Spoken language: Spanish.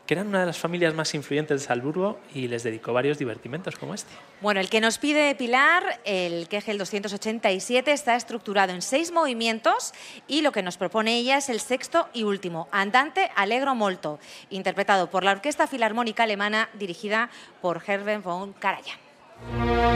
que eran una de las familias más influyentes de Salzburgo y les dedicó varios divertimentos como este. Bueno, el que nos pide Pilar, el Kegel 287, está estructurado en 6 movimientos y lo que nos propone ella es el sexto y último, Andante allegro molto, interpretado por la Orquesta Filarmónica Alemana dirigida por Herbert von Karajan.